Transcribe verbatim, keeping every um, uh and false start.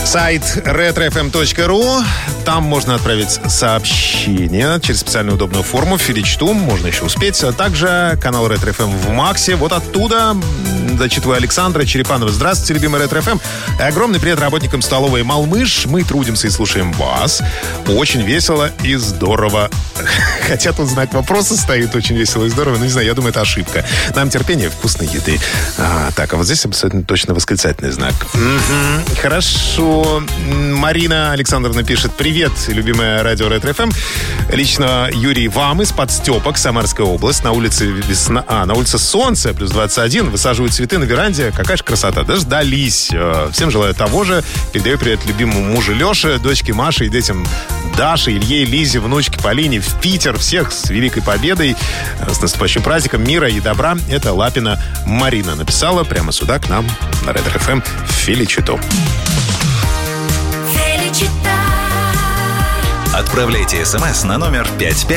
Сайт ретро эф эм точка ру. Там можно отправить сообщение через специальную удобную форму в Филичту. Можно еще успеть. А также канал Ретро эф эм в Максе. Вот оттуда зачитываю Александра Черепанова. Здравствуйте, любимый Ретро эф эм. Огромный привет работникам столовой «Малмыш». Мы трудимся и слушаем вас. Очень весело и здорово. Хотя тут знак вопроса стоит. Очень весело и здорово. Но не знаю, я думаю, это ошибка. Нам терпение вкусной еды. А, так, а вот здесь абсолютно точно восклицательный знак. Угу, хорошо. Марина Александровна пишет: привет, любимая радио Ретро эф эм. Лично Юрий вам из Подстепок, Самарская область. На улице весна... А, на улице солнце, плюс двадцать один. Высаживают цветы на веранде. Какая же красота. Дождались. Всем желаю того же. Передаю привет любимому мужу Леше, дочке Маше и детям Даше, Илье, Лизе, внучке Полине в Питер. Всех с Великой Победой. С наступающим праздником мира и добра. Это Лапина Марина написала прямо сюда к нам на Ретро эф эм в Филичиту. Отправляйте смс на номер пять пять